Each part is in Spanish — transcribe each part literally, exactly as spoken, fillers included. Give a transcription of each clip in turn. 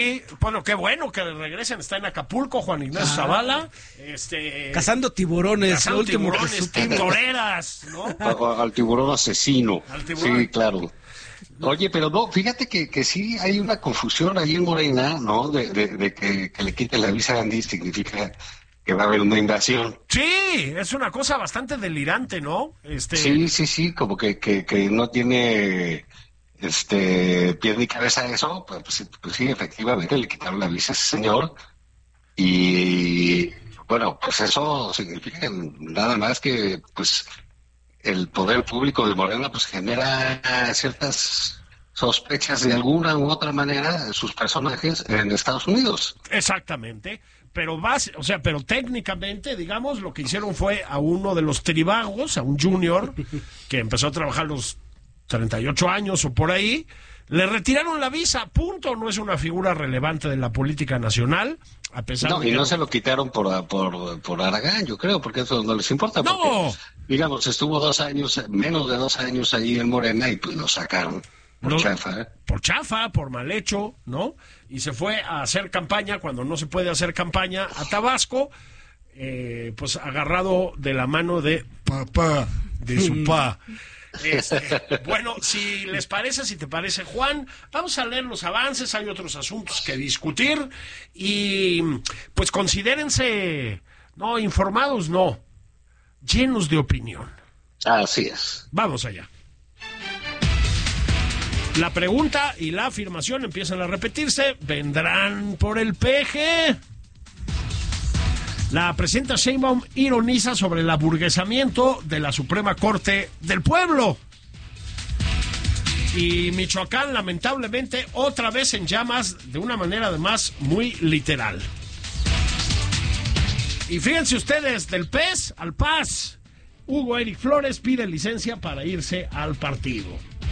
Sí, bueno, qué bueno que regresen, está en Acapulco, Juan Ignacio ah, Zavala, este... Cazando tiburones, cazando lo último tiburones, que supe. tiburoneras, ¿no? Al, al tiburón asesino. Al tiburón. Sí, claro. Oye, pero no, fíjate que, que sí hay una confusión ahí en Morena, ¿no? De, de, de que, que le quiten la visa a Andy significa que va a haber una invasión. Sí, es una cosa bastante delirante, ¿no? Este... Sí, sí, sí, como que, que, que no tiene... este pie ni cabeza eso, pues, pues, pues sí, efectivamente le quitaron la visa a ese señor y bueno, pues eso significa nada más que pues el poder público de Morena pues genera ciertas sospechas de alguna u otra manera de sus personajes en Estados Unidos. Exactamente, pero más, o sea, pero técnicamente, digamos, lo que hicieron fue a uno de los tribagos, a un junior que empezó a trabajar los treinta y ocho años o por ahí, le retiraron la visa, punto. No es una figura relevante de la política nacional, a pesar no, de y que... no se lo quitaron por, por, por Aragán, yo creo, porque eso no les importa. No. Porque, digamos, estuvo dos años, menos de dos años allí en Morena y pues lo sacaron por no, chafa. ¿eh? Por chafa, por mal hecho, ¿no? Y se fue a hacer campaña, cuando no se puede hacer campaña, a Tabasco, eh, pues agarrado de la mano de papá, de su pa. Este, bueno, si les parece, si te parece, Juan, vamos a leer los avances, hay otros asuntos que discutir y pues considérense, no, informados, no, llenos de opinión. Así es. Vamos allá. La pregunta y la afirmación empiezan a repetirse. ¿Vendrán por el P G? La presidenta Sheinbaum ironiza sobre el aburguesamiento de la Suprema Corte del Pueblo. Y Michoacán, lamentablemente, otra vez en llamas, de una manera además muy literal. Y fíjense ustedes, del P E S al P A S, Hugo Eric Flores pide licencia para irse al partido.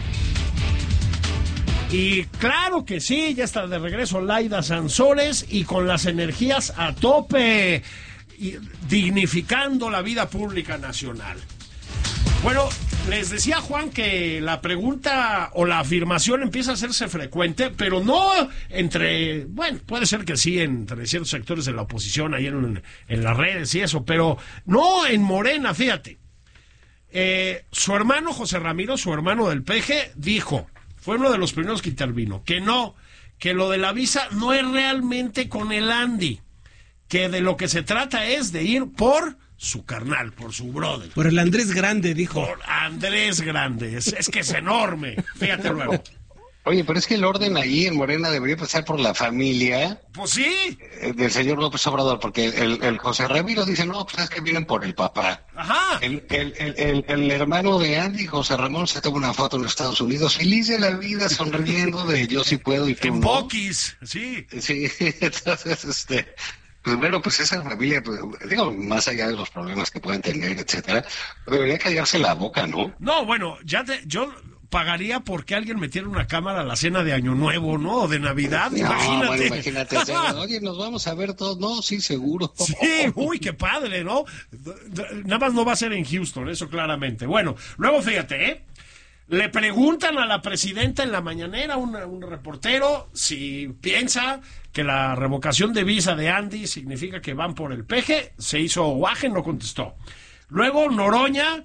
Y claro que sí, ya está de regreso Laida Sansores y con las energías a tope, y dignificando la vida pública nacional. Bueno, les decía Juan que la pregunta o la afirmación empieza a hacerse frecuente, pero no entre, bueno, puede ser que sí entre ciertos sectores de la oposición, ahí en, en las redes y eso, pero no en Morena, fíjate. Eh, su hermano José Ramiro, su hermano del P G, dijo, fue uno de los primeros que intervino, que no, que lo de la visa no es realmente con el Andy, que de lo que se trata es de ir por su carnal, por su brother. Por el Andrés Grande, dijo. Por Andrés Grande, es, es que es enorme, fíjate luego. Oye, pero es que el orden ahí en Morena debería pasar por la familia. Pues sí. Eh, del señor López Obrador, porque el, el José Ramiro dice, no, pues es que vienen por el papá. Ajá. El, el, el, el, el hermano de Andy, José Ramón, se toma una foto en Estados Unidos, feliz de la vida, sonriendo de yo sí puedo y tú en no. Boquis, sí. Sí, entonces, este... Pues bueno, pues esa familia, pues, digo, más allá de los problemas que pueden tener, etcétera, debería callarse la boca, ¿no? No, bueno, ya te, yo pagaría porque alguien metiera una cámara a la cena de Año Nuevo, ¿no? O de Navidad, no, imagínate. Bueno, imagínate, oye, nos vamos a ver todos, no, sí, seguro. Sí, uy, qué padre, ¿no? Nada más no va a ser en Houston, eso claramente. Bueno, luego fíjate, ¿eh? Le preguntan a la presidenta en la mañanera, un, un reportero, si piensa que la revocación de visa de Andy significa que van por el P G. Se hizo guaje, no contestó. Luego Noroña,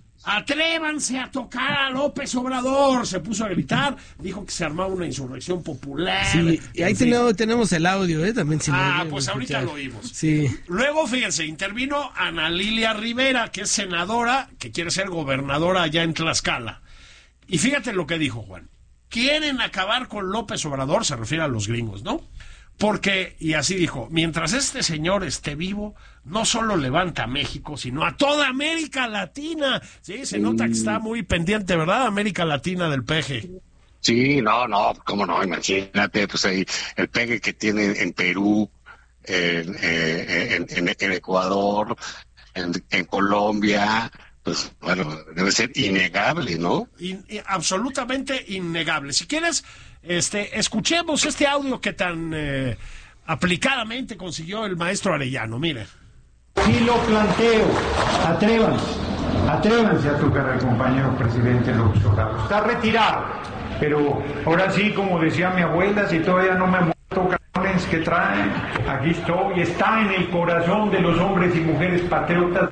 atrévanse a tocar a López Obrador. Se puso a gritar, dijo que se armaba una insurrección popular. Sí, y ahí tenemos, tenemos el audio, ¿eh? También. Si ah, no, pues ahorita escuchar. lo oímos. Sí. Luego, fíjense, intervino Ana Lilia Rivera, que es senadora, que quiere ser gobernadora allá en Tlaxcala. Y fíjate lo que dijo Juan. Quieren acabar con López Obrador, se refiere a los gringos, ¿no? Porque, y así dijo, mientras este señor esté vivo, no solo levanta a México, sino a toda América Latina. Sí, se nota que está muy pendiente, ¿verdad? América Latina del P G. Sí, no, no, cómo no, imagínate, pues ahí el pegue que tiene en Perú, en, en, en, en Ecuador, en, en Colombia... Pues bueno, debe ser innegable, ¿no? In, in, absolutamente innegable. Si quieres, este, escuchemos este audio que tan eh, aplicadamente consiguió el maestro Arellano. Mire. Sí lo planteo. Atrévanse. Atrévanse a tocar al compañero presidente López Obrador. Está retirado. Pero ahora sí, como decía mi abuela, si todavía no me muero, cabrones que traen, aquí estoy, está en el corazón de los hombres y mujeres patriotas.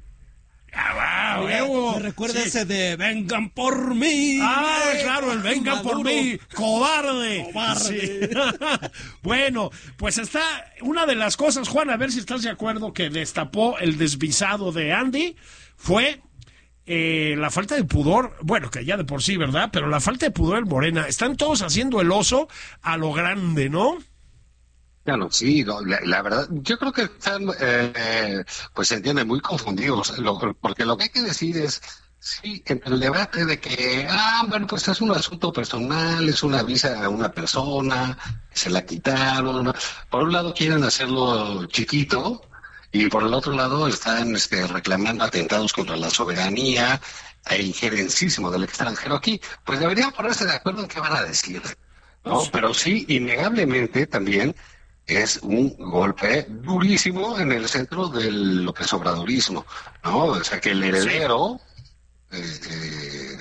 Ah, Oye, huevo. me recuerda Sí. ese de vengan por mí. Ah, claro, el vengan por Maduro. mí, cobarde. Cobarde. Sí. Bueno, pues está una de las cosas, Juan, a ver si estás de acuerdo, que destapó el desvisado de Andy, fue eh, la falta de pudor, bueno, que ya de por sí, ¿verdad? Pero la falta de pudor en Morena. Están todos haciendo el oso a lo grande, ¿no? Bueno, sí, no, la, la verdad, yo creo que están, eh, pues se entienden muy confundidos, lo- porque lo que hay que decir es, sí, en el debate de que, ah, bueno, pues es un asunto personal, es una visa a una persona, se la quitaron, ¿no? Por un lado quieren hacerlo chiquito, y por el otro lado están este, reclamando atentados contra la soberanía e injerencísimo del extranjero aquí, pues deberían ponerse de acuerdo en qué van a decir, ¿no? Pero sí, innegablemente también es un golpe durísimo en el centro del López Obradorismo, ¿no? O sea, que el heredero, eh, eh,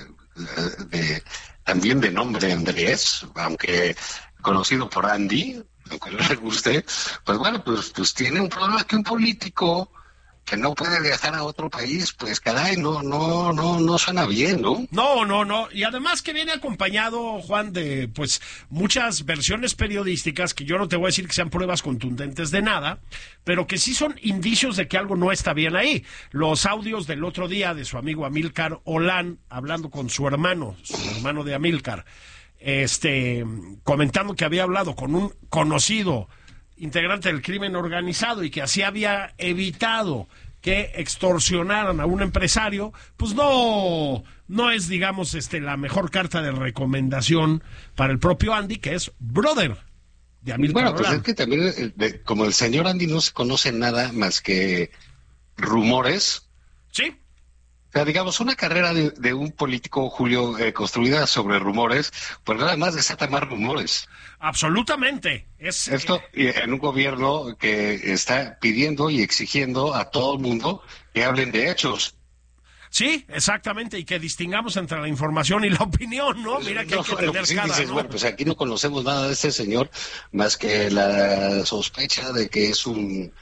de, también de nombre Andrés, aunque conocido por Andy, aunque no le guste, pues bueno, pues, pues tiene un problema que un político que no puede viajar a otro país, pues caray, no, no, no, no suena bien, ¿no? No, no, no. Y además que viene acompañado, Juan, de pues muchas versiones periodísticas, que yo no te voy a decir que sean pruebas contundentes de nada, pero que sí son indicios de que algo no está bien ahí. Los audios del otro día de su amigo Amílcar Olán, hablando con su hermano, su hermano de Amílcar, este, comentando que había hablado con un conocido integrante del crimen organizado y que así había evitado que extorsionaran a un empresario, pues no, no es, digamos, este, la mejor carta de recomendación para el propio Andy, que es brother de Amílcar Bueno, pues Olán. es que también, eh, de- como el señor Andy no se conoce nada más que rumores. Sí, O sea, digamos, una carrera de, de un político, Julio, eh, construida sobre rumores, pues nada más desata más rumores. absolutamente. Es, Esto eh, en un gobierno que está pidiendo y exigiendo a todo el mundo que hablen de hechos. Sí, exactamente, y que distingamos entre la información y la opinión, ¿no? Mira que hay No, que bueno, tener sí cada, dices, ¿no? bueno, pues aquí no conocemos nada de este señor más que la sospecha de que es un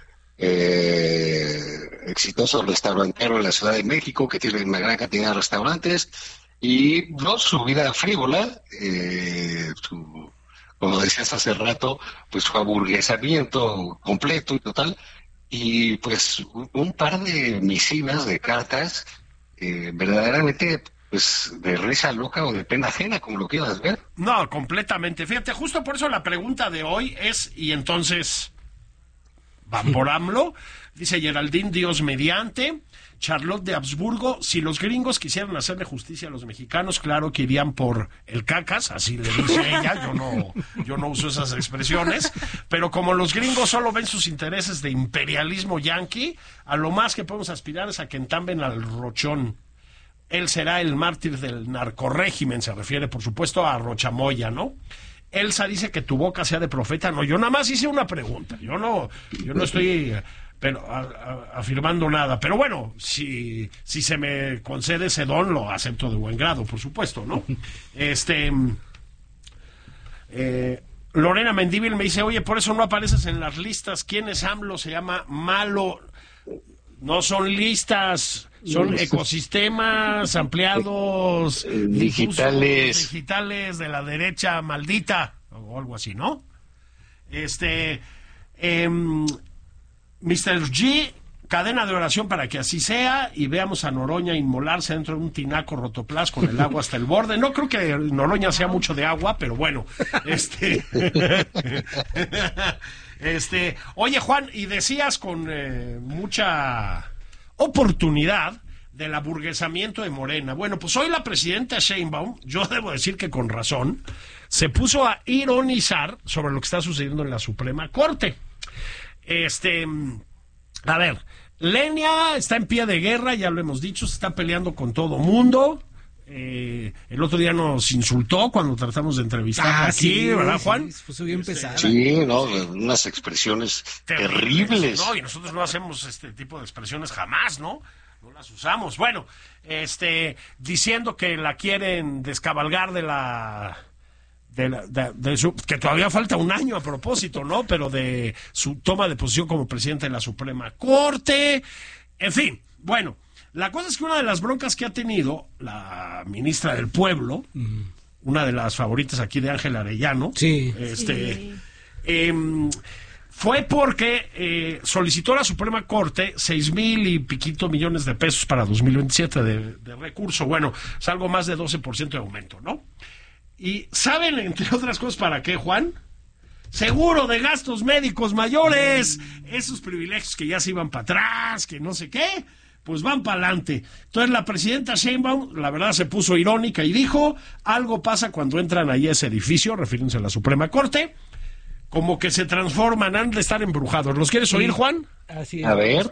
eh, exitoso restaurantero en la Ciudad de México, que tiene una gran cantidad de restaurantes, y no su vida frívola, eh, su, como decías hace rato, pues su aburguesamiento completo y total, y pues un, un par de misivas, de cartas, eh, verdaderamente pues de risa loca o de pena ajena, como lo quieras ver. No, completamente. Fíjate, justo por eso la pregunta de hoy es, y entonces, ¿van por AMLO? Dice Geraldine, Dios mediante. Charlotte de Habsburgo, si los gringos quisieran hacerle justicia a los mexicanos, claro que irían por el cacas, así le dice ella, yo no, yo no uso esas expresiones, pero como los gringos solo ven sus intereses de imperialismo yanqui, a lo más que podemos aspirar es a que entamben al rochón. Él será el mártir del narcorrégimen, se refiere por supuesto a Rochamoya, ¿no? Elsa dice que tu boca sea de profeta. No, yo nada más hice una pregunta, yo no, yo no estoy pero a, a, afirmando nada, pero bueno, si, si se me concede ese don, lo acepto de buen grado, por supuesto, ¿no? Este eh, Lorena Mendívil me dice, oye, por eso no apareces en las listas. ¿Quién es AMLO? Se llama Malo. No son listas, son ecosistemas ampliados, digitales, difusos, digitales de la derecha maldita, o algo así, ¿no? Este, eh, mister G, cadena de oración para que así sea, y veamos a Noroña inmolarse dentro de un tinaco rotoplas con el agua hasta el borde. No creo que Noroña sea mucho de agua, pero bueno, este... Este, oye Juan, y decías con eh, mucha oportunidad del aburguesamiento de Morena. Bueno, pues hoy la presidenta Sheinbaum, yo debo decir que con razón, se puso a ironizar sobre lo que está sucediendo en la Suprema Corte. Este, a ver, Lenia está en pie de guerra, ya lo hemos dicho, se está peleando con todo mundo. Eh, el otro día nos insultó cuando tratamos de entrevistar Ah, aquí, sí, ¿verdad, sí, Juan? se puso bien pesada. Sí, no, unas expresiones terribles. No, y nosotros no hacemos este tipo de expresiones jamás, ¿no? No las usamos. Bueno, este, diciendo que la quieren descabalgar de la de, la, de, de su, que todavía falta un año a propósito, ¿no? Pero de su toma de posición como presidente de la Suprema Corte, en fin, bueno, la cosa es que una de las broncas que ha tenido la ministra del Pueblo, uh-huh. una de las favoritas aquí de Ángel Arellano, sí. este, sí. Eh, fue porque eh, solicitó a la Suprema Corte seis mil y piquito millones de pesos para dos mil veintisiete de, de recurso. Bueno, es algo más de doce por ciento de aumento, ¿no? Y ¿saben, entre otras cosas, para qué, Juan? Seguro de gastos médicos mayores. Esos privilegios que ya se iban para atrás, que no sé qué, pues van para adelante. Entonces la presidenta Sheinbaum, la verdad, se puso irónica y dijo, algo pasa cuando entran ahí a ese edificio, refiriéndose a la Suprema Corte, como que se transforman, han de estar embrujados. ¿Los quieres oír, Juan? Así es. A ver.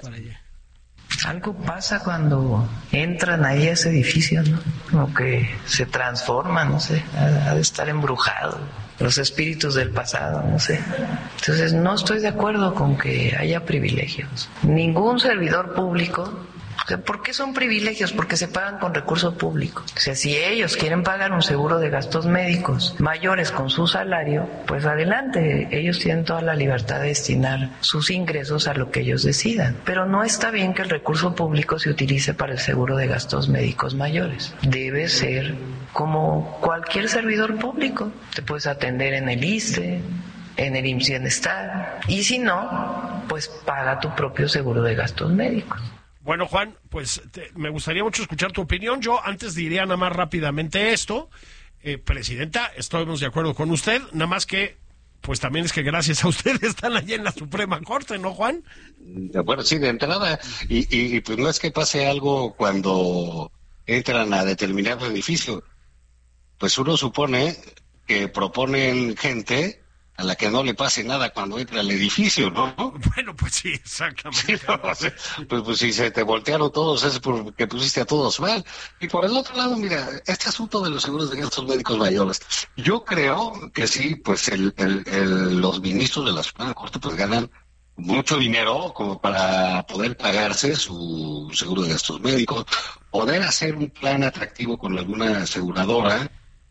Algo pasa cuando entran ahí a ese edificio, ¿no? Como que se transforma, no sé, ha, ha de estar embrujado. Los espíritus del pasado, no sé. Entonces no estoy de acuerdo con que haya privilegios. Ningún servidor público. ¿Por qué son privilegios? Porque se pagan con recurso público. O sea, si ellos quieren pagar un seguro de gastos médicos mayores con su salario, pues adelante, ellos tienen toda la libertad de destinar sus ingresos a lo que ellos decidan. Pero no está bien que el recurso público se utilice para el seguro de gastos médicos mayores. Debe ser como cualquier servidor público. Te puedes atender en el I S S S T E, en el I M S S Bienestar, y si no, pues paga tu propio seguro de gastos médicos. Bueno, Juan, pues te, me gustaría mucho escuchar tu opinión. Yo antes diría nada más rápidamente esto. Eh, Presidenta, estamos de acuerdo con usted, nada más que, pues también es que gracias a usted están allí en la Suprema Corte, ¿no, Juan? Bueno, sí, de entrada, y, y, y pues no es que pase algo cuando entran a determinado edificio. Pues uno supone que proponen gente a la que no le pase nada cuando entra al edificio, ¿no? Bueno, pues sí, exactamente. Sí, no, o sea, pues, pues si se te voltearon todos es porque pusiste a todos mal. Y por el otro lado, mira, este asunto de los seguros de gastos médicos mayores, yo creo que sí, pues el, el, el, los ministros de la Suprema Corte pues ganan mucho dinero como para poder pagarse su seguro de gastos médicos, poder hacer un plan atractivo con alguna aseguradora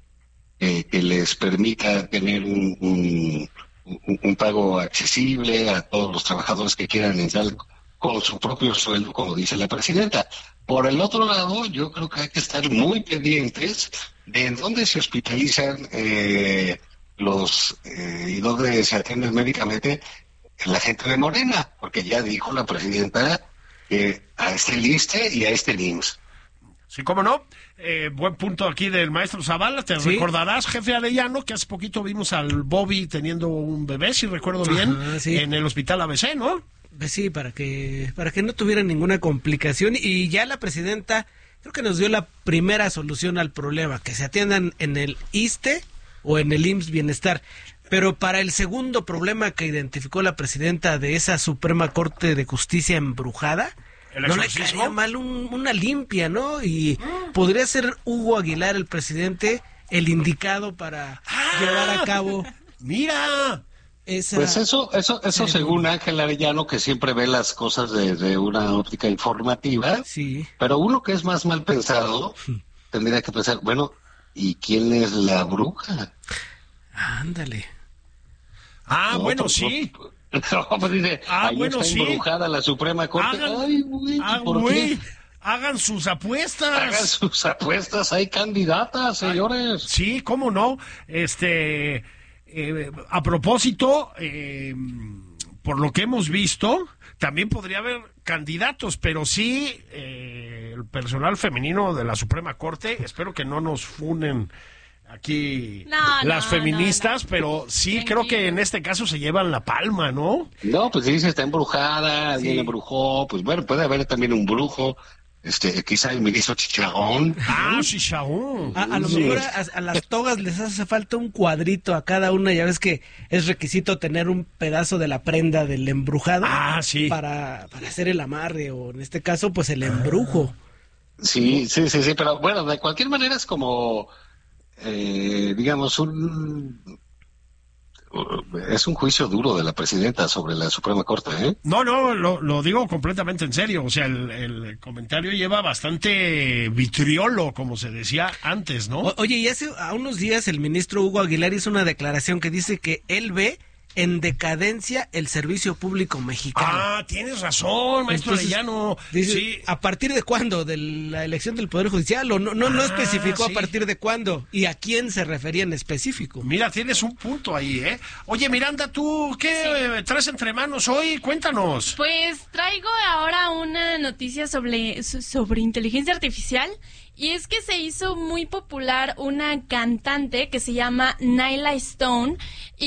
Eh, que les permita tener un, un, un, un pago accesible a todos los trabajadores que quieran entrar con su propio sueldo, como dice la presidenta. Por el otro lado, yo creo que hay que estar muy pendientes de en dónde se hospitalizan eh, los eh, y dónde se atienden médicamente la gente de Morena, porque ya dijo la presidenta que a este liste y a este L I M S S. Sí, cómo no. Eh, buen punto aquí del maestro Zavala. Te ¿Sí? recordarás, jefe Arellano, que hace poquito vimos al Bobby teniendo un bebé, si recuerdo bien, Ajá, sí. en el hospital A B C, ¿no? Pues sí, para que para que no tuviera ninguna complicación. Y ya la presidenta creo que nos dio la primera solución al problema, que se atiendan en el I S S S T E o en el I M S S Bienestar. Pero para el segundo problema que identificó la presidenta de esa Suprema Corte de Justicia embrujada, no le caería mal un, una limpia, ¿no? Y mm. podría ser Hugo Aguilar, el presidente, el indicado para ah, llevar a cabo. ¡Mira! Esa... Pues eso, eso, eso eh, según Ángel Arellano, que siempre ve las cosas desde una óptica informativa. Sí. Pero uno que es más mal pensado, sí. tendría que pensar, bueno, ¿y quién es la bruja? Ándale. Ah, no, bueno, pues, sí. No, pues dice, ah, ahí bueno, está sí. embrujada la Suprema Corte. Hagan, Ay, güey, ah, ¿por güey, qué? Hagan sus apuestas. Hagan sus apuestas, hay candidatas, señores. Ay, sí, cómo no. Este, eh, a propósito, eh, por lo que hemos visto, también podría haber candidatos, pero sí eh, el personal femenino de la Suprema Corte, espero que no nos funen aquí no, las no, feministas, no, no. pero sí Tranquilo. Creo que en este caso se llevan la palma, ¿no? No, pues dice está embrujada, alguien sí. embrujó, pues bueno, puede haber también un brujo, este, quizá el ministro Chicharrón. Ah, Chicharrón. A, a lo sí. mejor a, a las togas les hace falta un cuadrito a cada una, ya ves que es requisito tener un pedazo de la prenda del embrujado ah, sí. para, para hacer el amarre, o en este caso, pues el embrujo. Sí, sí, sí, sí, pero bueno, de cualquier manera es como... Eh, digamos un es un juicio duro de la presidenta sobre la Suprema Corte, ¿eh? No, no, lo, lo digo completamente en serio. O sea, el, el comentario lleva bastante vitriolo, como se decía antes, ¿no? O, oye, y hace a unos días el ministro Hugo Aguilar hizo una declaración que dice que él ve en decadencia el servicio público mexicano. Ah, tienes razón, maestro Entonces, Arellano. Dice, Sí. ¿a partir de cuándo? ¿De la elección del Poder Judicial? ¿O no, no, no Ah, especificó sí. a partir de cuándo? ¿Y a quién se refería en específico? Mira, tienes un punto ahí, ¿eh? Oye, Miranda, ¿tú qué eh, traes entre manos hoy? Cuéntanos. Pues traigo ahora una noticia sobre, so- sobre inteligencia artificial. Y es que se hizo muy popular una cantante que se llama Nyla Stone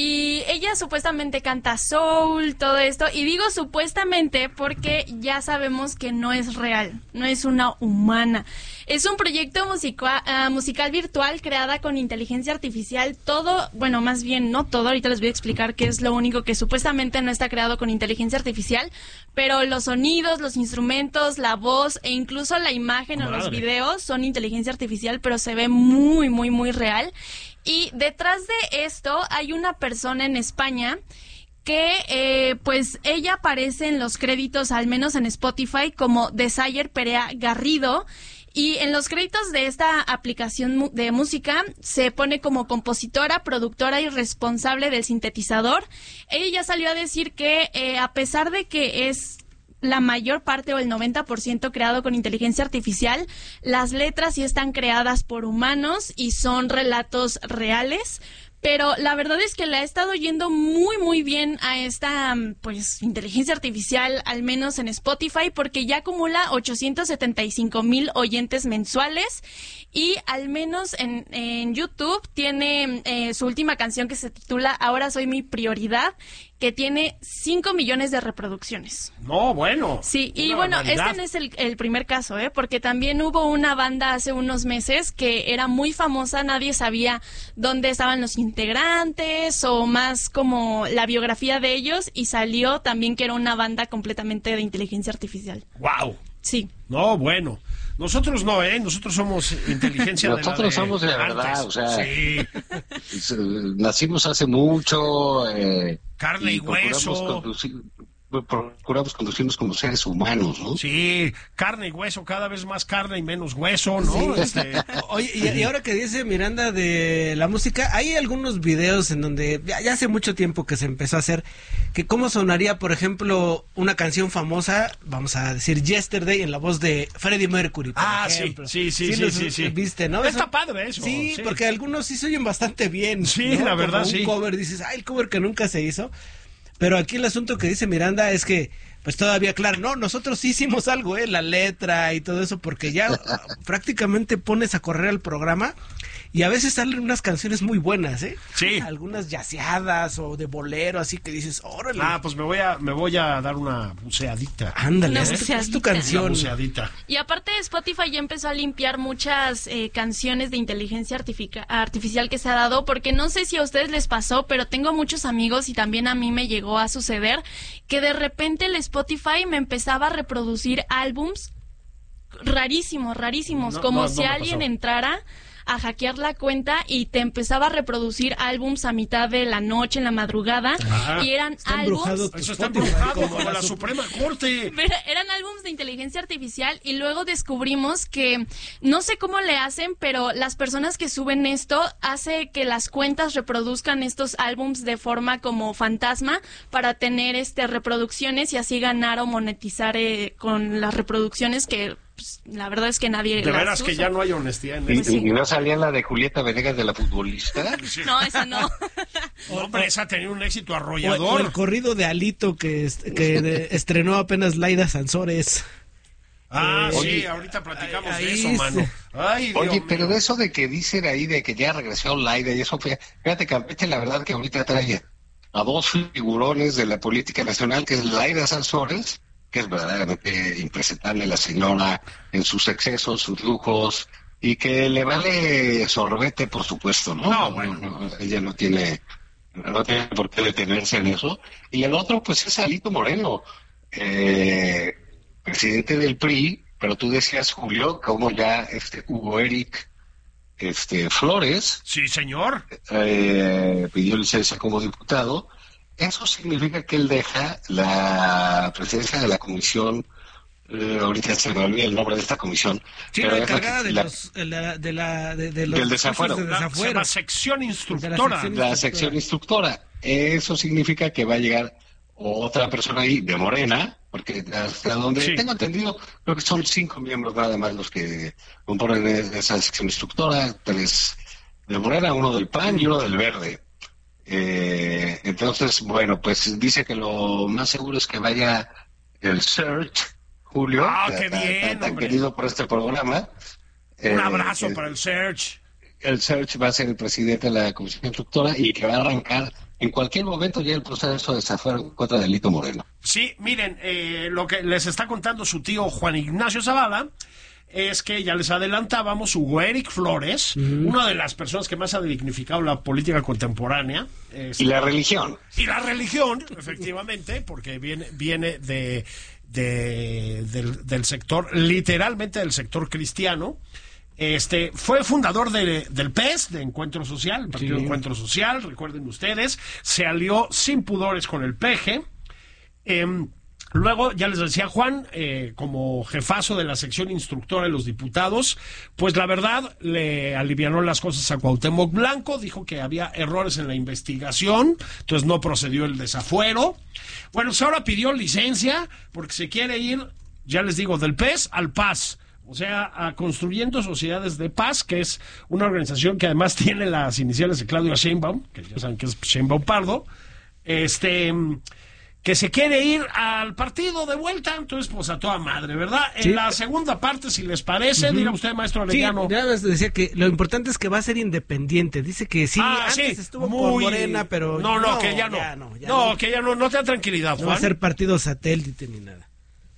y ella supuestamente canta soul, todo esto, y digo supuestamente porque ya sabemos que no es real, no es una humana. Es un proyecto musica- uh, musical virtual creada con inteligencia artificial, todo, bueno, más bien no todo, ahorita les voy a explicar qué es lo único que supuestamente no está creado con inteligencia artificial, pero los sonidos, los instrumentos, la voz e incluso la imagen o los Madre. videos son inteligencia artificial, pero se ve muy, muy, muy real. Y detrás de esto hay una persona en España que, eh, pues, ella aparece en los créditos, al menos en Spotify, como Desire Perea Garrido. Y en los créditos de esta aplicación mu- de música se pone como compositora, productora y responsable del sintetizador. Ella ya salió a decir que eh, a pesar de que es la mayor parte o el noventa por ciento creado con inteligencia artificial, las letras sí están creadas por humanos y son relatos reales. Pero la verdad es que le ha estado yendo muy, muy bien a esta, pues, inteligencia artificial, al menos en Spotify, porque ya acumula ochocientos setenta y cinco mil oyentes mensuales y al menos en, en YouTube tiene eh, su última canción que se titula Ahora soy mi prioridad, que tiene cinco millones de reproducciones. No, bueno. Sí, y una bueno, barbaridad. este no es el, el primer caso, ¿eh? Porque también hubo una banda hace unos meses que era muy famosa, nadie sabía dónde estaban los integrantes o más como la biografía de ellos, y salió también que era una banda completamente de inteligencia artificial. Wow. Sí. No, bueno. Nosotros no, ¿eh? Nosotros somos inteligencia de la Nosotros somos de verdad, antes. o sea, Sí. Es, eh, nacimos hace mucho. Eh, Carne y procuramos hueso. conducir- procuramos conducirnos como seres humanos, ¿no? Sí, carne y hueso, cada vez más carne y menos hueso, ¿no? Este, Oye, y, y ahora que dice Miranda de la música, hay algunos videos en donde ya, ya hace mucho tiempo que se empezó a hacer, que cómo sonaría, por ejemplo, una canción famosa, vamos a decir Yesterday, en la voz de Freddie Mercury, por ah, sí, ejemplo. sí, sí, sí, los sí, sí. viste, ¿no? Está Eso- padre eso. Sí, sí. porque algunos sí se oyen bastante bien. Sí, ¿no? la verdad, Como un sí. cover, dices, ay, el cover que nunca se hizo. Pero aquí el asunto que dice Miranda es que, pues todavía, claro, no, nosotros sí hicimos algo, ¿eh? La letra y todo eso, porque ya ah, prácticamente pones a correr el programa y a veces salen unas canciones muy buenas, ¿eh? Sí. Algunas yaceadas o de bolero, así que dices, órale. Ah, pues me voy a, me voy a dar una buceadita. Ándale, Una es, tu, es tu buceadita. Una canción. buceadita. Y aparte Spotify ya empezó a limpiar muchas eh, canciones de inteligencia artifica- artificial que se ha dado, porque no sé si a ustedes les pasó, pero tengo muchos amigos y también a mí me llegó a suceder que de repente el Spotify me empezaba a reproducir álbums rarísimos, rarísimos, No, como no, si no me alguien pasó. entrara a hackear la cuenta y te empezaba a reproducir álbums a mitad de la noche, en la madrugada, Ajá. y eran Está álbums... embrujado tu Eso está Spotify, embrujado como como la la sup- Suprema Corte. Pero eran álbumes de inteligencia artificial y luego descubrimos que no sé cómo le hacen, pero las personas que suben esto hace que las cuentas reproduzcan estos álbumes de forma como fantasma para tener este reproducciones y así ganar o monetizar eh, con las reproducciones que pues, la verdad es que nadie De las veras que usa. ya no hay honestidad en Y, esto. sí. y no salía la de Julieta Venegas de la futbolista. No, esa no. No, hombre, esa ha tenido un éxito O, o arrollador. el corrido de Alito que, est- que de- estrenó apenas Laida Sansores. Ah, Eh, sí, oye, ahorita platicamos ahí de eso, se- mano. Ay, Dios Oye, mío. pero de eso de que dicen ahí de que ya regresó Laida y eso, fue- fíjate Campeche, la verdad que ahorita trae a dos figurones de la política nacional, que es Laida Sansores, que es verdaderamente impresentable la señora en sus excesos, sus lujos, y que le vale sorbete, por supuesto, ¿no? No, bueno. no, ella no tiene, no tiene por qué detenerse en eso. Y el otro, pues, es Alito Moreno, eh, presidente del P R I, pero tú decías, Julio, como ya este Hugo Eric este Flores. Sí, señor. Eh, pidió licencia como diputado. Eso significa que él deja la presidencia de la comisión. Eh, ahorita se me olvida el nombre de esta comisión. Sí, pero la encargada de, la, los, de, la, de, la, de, de los del desafuero. de desafuero. La, la sección instructora. De la sección La sección instructora. Eso significa que va a llegar otra persona ahí de Morena, porque hasta donde Sí. tengo entendido, creo que son cinco miembros nada más los que componen esa sección instructora, tres de Morena, uno del P A N y uno del Verde. Eh, entonces, bueno, pues dice que lo más seguro es que vaya el Search, Julio, Ah, qué tan, bien, tan, tan hombre. querido por este programa. Un Eh, abrazo eh, para el Search. El Search va a ser el presidente de la comisión instructora y que va a arrancar en cualquier momento ya el proceso de desafuero contra Delito Moreno. Sí, miren, eh, lo que les está contando su tío Juan Ignacio Zavala es que ya les adelantábamos, Hugo Eric Flores, uh-huh. una de las personas que más ha dignificado la política contemporánea. Es, y la religión. Y la religión, efectivamente, porque viene, viene de, de del, del sector, literalmente del sector cristiano. Este fue fundador de, del P E S, de Encuentro Social, el Partido sí. Encuentro Social, recuerden ustedes, se alió sin pudores con el P G. Eh, luego, ya les decía Juan, eh, como jefazo de la sección instructora de los diputados, pues la verdad le alivianó las cosas a Cuauhtémoc Blanco, dijo que había errores en la investigación, entonces no procedió el desafuero. Bueno, pues ahora pidió licencia porque se quiere ir, ya les digo, del P E S al P A S. O sea, a Construyendo Sociedades de Paz, que es una organización que además tiene las iniciales de Claudia Sheinbaum, que ya saben que es Sheinbaum Pardo, este, que se quiere ir al partido de vuelta, entonces pues a toda madre, ¿verdad? Sí. En la segunda parte, si les parece, uh-huh. diga usted, maestro Arellano. Sí, ya decía que lo importante es que va a ser independiente, dice que sí, ah, antes sí, estuvo muy... con Morena, pero... No, no, no que ya no, ya no, ya no, no, que ya no, no te da tranquilidad, Juan. No va a ser partido satélite ni nada.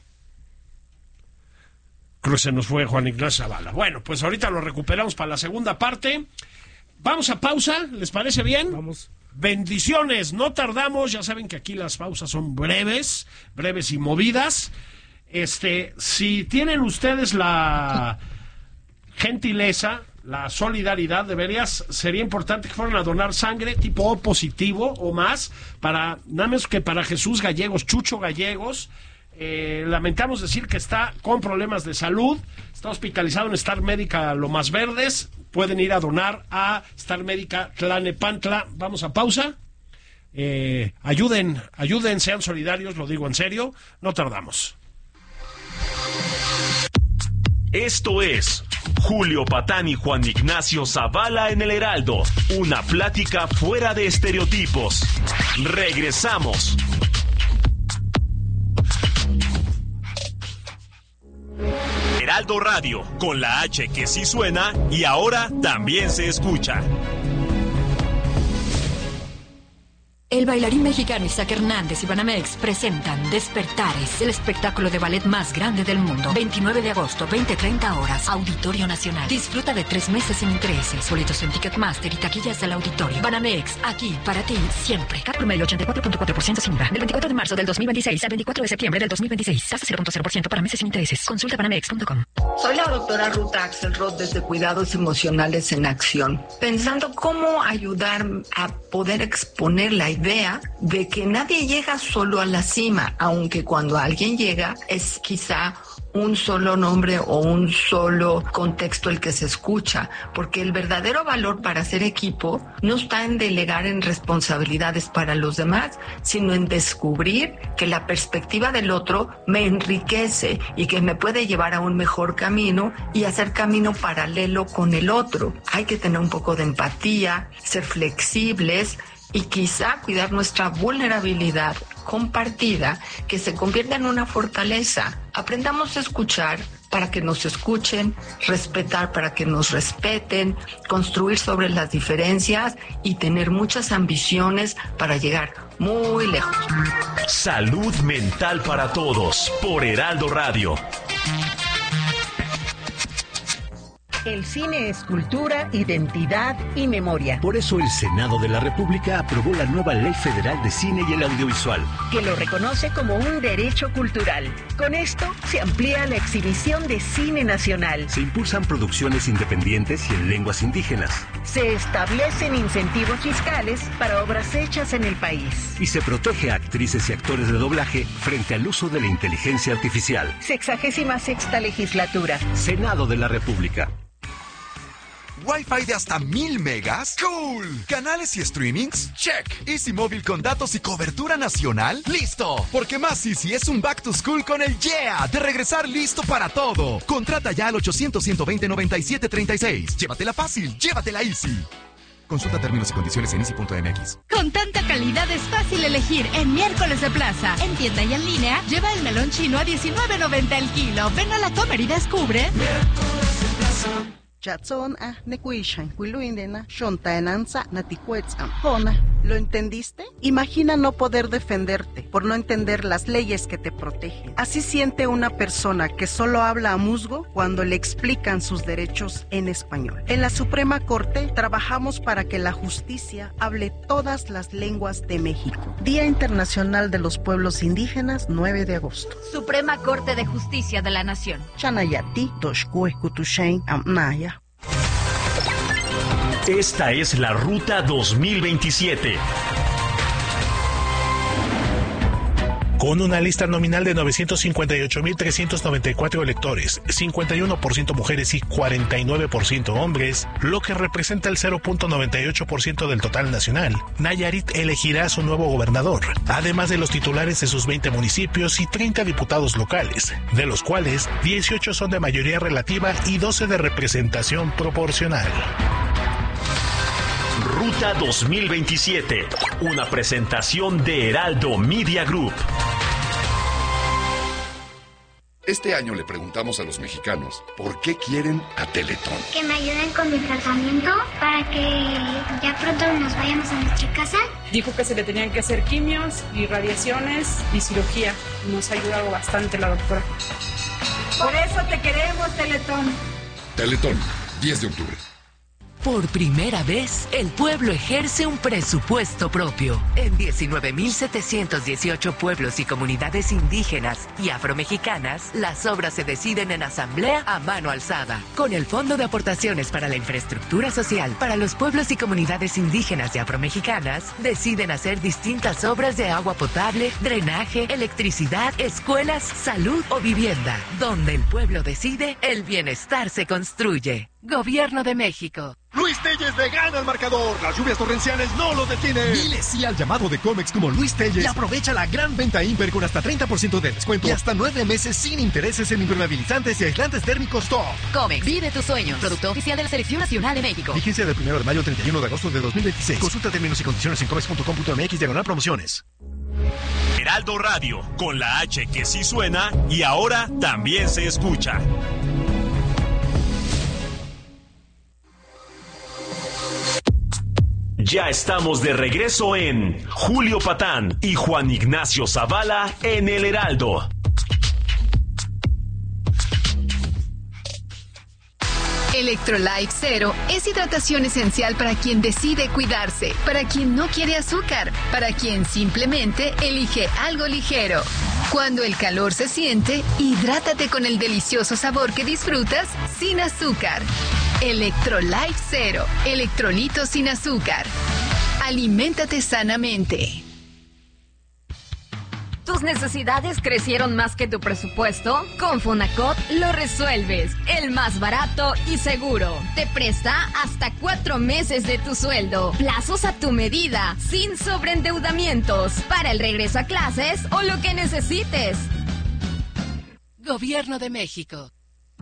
Creo que se nos fue Juan Ignacio Zavala. Bueno, pues ahorita lo recuperamos para la segunda parte. Vamos a pausa, ¿les parece bien? Vamos. Bendiciones, no tardamos, ya saben que aquí las pausas son breves, breves y movidas. Este, si tienen ustedes la gentileza, la solidaridad, deberías, sería importante que fueran a donar sangre tipo O positivo o más, para, nada menos que para Jesús Gallegos, Chucho Gallegos. Eh, lamentamos decir que está con problemas de salud, está hospitalizado en Star Médica Lomas Verdes, pueden ir a donar a Star Médica Tlalnepantla. Vamos a pausa, eh, ayuden, ayuden, sean solidarios, lo digo en serio, no tardamos. Esto es Julio Patán y Juan Ignacio Zavala en el Heraldo, una plática fuera de estereotipos. Regresamos. Heraldo Radio, con la H que sí suena y ahora también se escucha. El bailarín mexicano Isaac Hernández y Banamex presentan Despertares, el espectáculo de ballet más grande del mundo. veintinueve de agosto, veinte treinta horas, Auditorio Nacional. Disfruta de tres meses sin intereses. Boletos en Ticketmaster y taquillas del auditorio. Banamex, aquí para ti siempre. Cat promedio ochenta y cuatro punto cuatro por ciento sin I V A. Del veinticuatro de marzo del dos mil veintiséis al veinticuatro de septiembre del dos mil veintiséis. Tasa cero punto cero por ciento para meses sin intereses. Consulta banamex punto com. Soy la doctora Ruth Axelrod desde Cuidados Emocionales en Acción. Pensando cómo ayudar a poder exponer la idea de que nadie llega solo a la cima, aunque cuando alguien llega es quizá un solo nombre o un solo contexto el que se escucha, porque el verdadero valor para hacer equipo no está en delegar en responsabilidades para los demás, sino en descubrir que la perspectiva del otro me enriquece y que me puede llevar a un mejor camino y hacer camino paralelo con el otro. Hay que tener un poco de empatía, ser flexibles y quizá cuidar nuestra vulnerabilidad compartida, que se convierta en una fortaleza. Aprendamos a escuchar para que nos escuchen, respetar para que nos respeten, construir sobre las diferencias y tener muchas ambiciones para llegar muy lejos. Salud mental para todos por Heraldo Radio. El cine es cultura, identidad y memoria. Por eso el Senado de la República aprobó la nueva Ley Federal de Cine y el Audiovisual, que lo reconoce como un derecho cultural. Con esto se amplía la exhibición de cine nacional. Se impulsan producciones independientes y en lenguas indígenas. Se establecen incentivos fiscales para obras hechas en el país. Y se protege a actrices y actores de doblaje frente al uso de la inteligencia artificial. Sexagésima sexta legislatura. Senado de la República. ¿Wi-Fi de hasta mil megas? ¡Cool! ¿Canales y streamings? ¡Check! ¿Easy Móvil con datos y cobertura nacional? ¡Listo! Porque más Easy es un back to school con el Yeah de regresar listo para todo. Contrata ya al ochocientos, ciento veinte, noventa y siete, treinta y seis. Llévatela fácil, llévatela Easy. Consulta términos y condiciones en easy punto m x. Con tanta calidad es fácil elegir en Miércoles de Plaza. En tienda y en línea, lleva el melón chino a diecinueve noventa el kilo. Ven a la Comer y descubre. Miércoles de Plaza. Chatson ah nekuishan wiluindena shontaenanza natikuetzam jona. ¿Lo entendiste? Imagina no poder defenderte por no entender las leyes que te protegen. Así siente una persona que solo habla a musgo cuando le explican sus derechos en español. En la Suprema Corte trabajamos para que la justicia hable todas las lenguas de México. Día Internacional de los Pueblos Indígenas, nueve de agosto. Suprema Corte de Justicia de la Nación. Chanayati toshkue kutushain amnaya. Esta es la Ruta dos mil veintisiete. Con una lista nominal de novecientos cincuenta y ocho mil trescientos noventa y cuatro electores, cincuenta y uno por ciento mujeres y cuarenta y nueve por ciento hombres, lo que representa el cero punto noventa y ocho por ciento del total nacional, Nayarit elegirá a su nuevo gobernador, además de los titulares de sus veinte municipios y treinta diputados locales, de los cuales dieciocho son de mayoría relativa y doce de representación proporcional. Ruta dos mil veintisiete, una presentación de Heraldo Media Group. Este año le preguntamos a los mexicanos por qué quieren a Teletón. Que me ayuden con mi tratamiento para que ya pronto nos vayamos a nuestra casa. Dijo que se le tenían que hacer quimios y radiaciones y cirugía. Nos ha ayudado bastante la doctora. Por eso te queremos, Teletón. Teletón, diez de octubre. Por primera vez, el pueblo ejerce un presupuesto propio. En diecinueve mil setecientos dieciocho pueblos y comunidades indígenas y afromexicanas, las obras se deciden en asamblea a mano alzada. Con el Fondo de Aportaciones para la Infraestructura Social para los pueblos y comunidades indígenas y afromexicanas, deciden hacer distintas obras de agua potable, drenaje, electricidad, escuelas, salud o vivienda. Donde el pueblo decide, el bienestar se construye. Gobierno de México. Luis Telles le gana al marcador. Las lluvias torrenciales no lo detienen. Dile sí al llamado de Comex como Luis Telles y aprovecha la gran venta Imper con hasta treinta por ciento de descuento y hasta nueve meses sin intereses en impermeabilizantes y aislantes térmicos top. Comex, vive tus sueños. Producto oficial de la Selección Nacional de México. Vigencia del primero de mayo al treinta y uno de agosto de dos mil veintiséis. Consulta términos y condiciones en comex punto com punto m x diagonal promociones. Heraldo Radio, con la H que sí suena y ahora también se escucha. Ya estamos de regreso en Julio Patán y Juan Ignacio Zavala en El Heraldo. Electrolyte Zero es hidratación esencial para quien decide cuidarse, para quien no quiere azúcar, para quien simplemente elige algo ligero. Cuando el calor se siente, hidrátate con el delicioso sabor que disfrutas sin azúcar. Electrolyte Zero, electrolitos sin azúcar. Aliméntate sanamente. ¿Tus necesidades crecieron más que tu presupuesto? Con Fonacot lo resuelves. El más barato y seguro. Te presta hasta cuatro meses de tu sueldo. Plazos a tu medida, sin sobreendeudamientos. Para el regreso a clases o lo que necesites. Gobierno de México.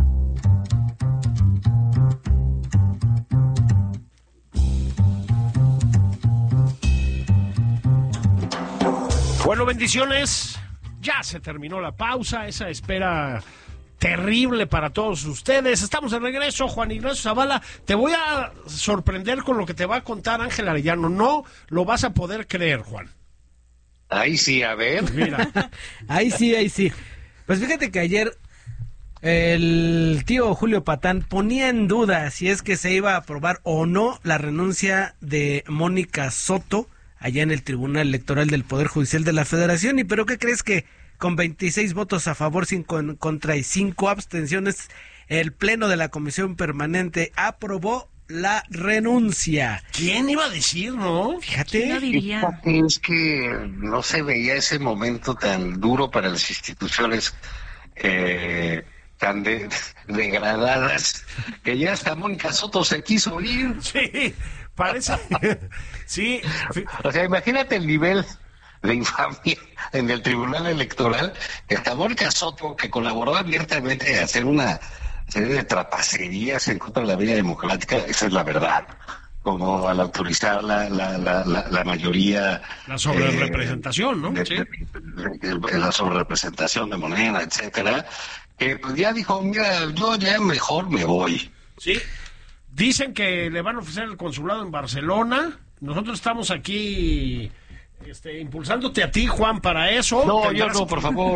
Bueno, bendiciones. Ya se terminó la pausa, esa espera terrible para todos ustedes. Estamos de regreso, Juan Ignacio Zavala. Te voy a sorprender con lo que te va a contar Ángel Arellano. No lo vas a poder creer, Juan. Ahí sí, a ver. Mira. Ahí sí, ahí sí. Pues fíjate que ayer El tío Julio Patán ponía en duda si es que se iba a aprobar o no la renuncia de Mónica Soto allá en el Tribunal Electoral del Poder Judicial de la Federación. ¿Y pero qué crees? Que con veintiséis votos a favor, cinco en contra y cinco abstenciones, el Pleno de la Comisión Permanente aprobó la renuncia. ¿Quién iba a decir, no? Fíjate. ¿Quién diría? Fíjate, es que no se veía ese momento tan duro para las instituciones eh, tan de, degradadas, que ya hasta Mónica Soto se quiso ir. Sí, parece. Sí. O sea, imagínate el nivel de infamia en el Tribunal Electoral, que hasta Mónica Soto, que colaboró abiertamente a hacer una serie de trapacerías en contra de la vida democrática, esa es la verdad, como al autorizar la, la, la, la, la mayoría... La sobrerepresentación, eh, ¿no? de, Sí. de, de, de la sobrerepresentación de Morena, etcétera, que pues ya dijo, mira, yo ya mejor me voy. Sí. Dicen que le van a ofrecer el consulado en Barcelona. Nosotros estamos aquí este, impulsándote a ti, Juan, para eso. No, Tendrás yo no, por favor.